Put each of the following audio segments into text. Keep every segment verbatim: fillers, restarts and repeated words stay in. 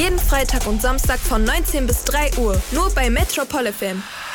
Jeden Freitag und Samstag von neunzehn bis drei Uhr. Nur bei Metropole F M.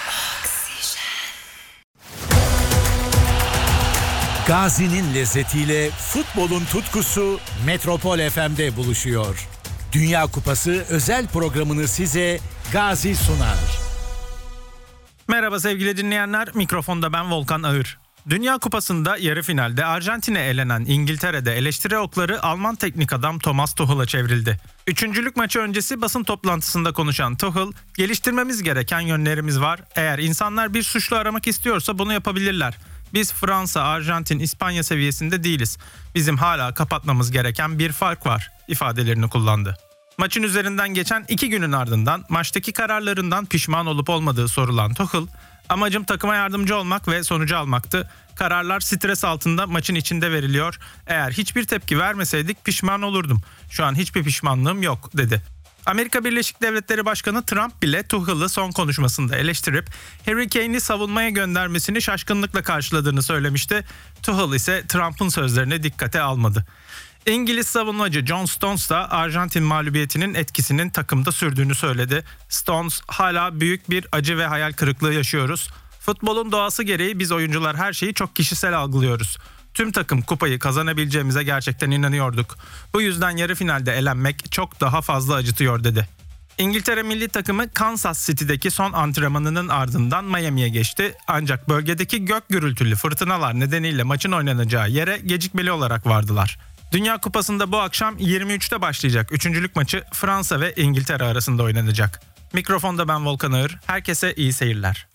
Gazi'nin lezzetiyle futbolun tutkusu Metropol F M'de buluşuyor. Dünya Kupası özel programını size Gazi sunar. Merhaba sevgili dinleyenler, mikrofonda ben Volkan Ağır. Dünya Kupası'nda yarı finalde Arjantin'e elenen İngiltere'de eleştiri okları Alman teknik adam Thomas Tuchel'a çevrildi. Üçüncülük maçı öncesi basın toplantısında konuşan Tuchel, geliştirmemiz gereken yönlerimiz var. Eğer insanlar bir suçlu aramak istiyorsa bunu yapabilirler. Biz Fransa, Arjantin, İspanya seviyesinde değiliz. Bizim hala kapatmamız gereken bir fark var ifadelerini kullandı. Maçın üzerinden geçen iki günün ardından maçtaki kararlarından pişman olup olmadığı sorulan Tuchel, amacım takıma yardımcı olmak ve sonucu almaktı. Kararlar stres altında maçın içinde veriliyor. Eğer hiçbir tepki vermeseydik pişman olurdum. Şu an hiçbir pişmanlığım yok dedi. Amerika Birleşik Devletleri Başkanı Trump bile Tuchel'ı son konuşmasında eleştirip Harry Kane'i savunmaya göndermesini şaşkınlıkla karşıladığını söylemişti. Tuchel ise Trump'ın sözlerine dikkate almadı. İngiliz savunmacı John Stones da Arjantin mağlubiyetinin etkisinin takımda sürdüğünü söyledi. Stones, hala büyük bir acı ve hayal kırıklığı yaşıyoruz. Futbolun doğası gereği biz oyuncular her şeyi çok kişisel algılıyoruz. Tüm takım kupayı kazanabileceğimize gerçekten inanıyorduk. Bu yüzden yarı finalde elenmek çok daha fazla acıtıyor dedi. İngiltere milli takımı Kansas City'deki son antrenmanının ardından Miami'ye geçti. Ancak bölgedeki gök gürültülü fırtınalar nedeniyle maçın oynanacağı yere gecikmeli olarak vardılar. Dünya Kupası'nda bu akşam yirmi üçte başlayacak üçüncülük maçı Fransa ve İngiltere arasında oynanacak. Mikrofonda ben Volkan Ağır. Herkese iyi seyirler.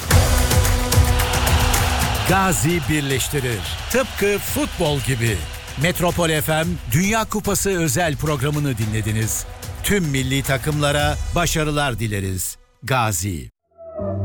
Gazi birleştirir. Tıpkı futbol gibi. Metropol F M Dünya Kupası özel programını dinlediniz. Tüm milli takımlara başarılar dileriz. Gazi.